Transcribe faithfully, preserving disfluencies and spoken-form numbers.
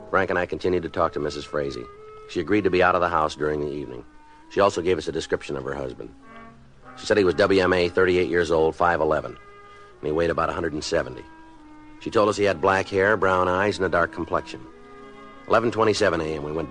Frank and I continued to talk to Missus Frazee. She agreed to be out of the house during the evening. She also gave us a description of her husband. She said he was W M A, thirty-eight years old, five eleven, and he weighed about one hundred seventy. She told us he had black hair, brown eyes, and a dark complexion. eleven twenty-seven a.m. we went back